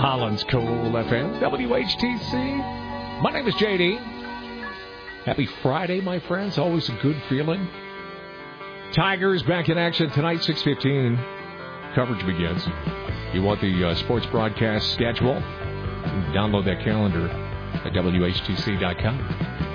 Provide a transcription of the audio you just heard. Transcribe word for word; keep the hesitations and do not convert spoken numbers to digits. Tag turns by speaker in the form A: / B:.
A: Holland's Cool F M, W H T C. My name is J D. Happy Friday, my friends. Always a good feeling. Tigers back in action tonight, six fifteen. Coverage begins. You want the uh, sports broadcast schedule? Download that calendar at W H T C dot com.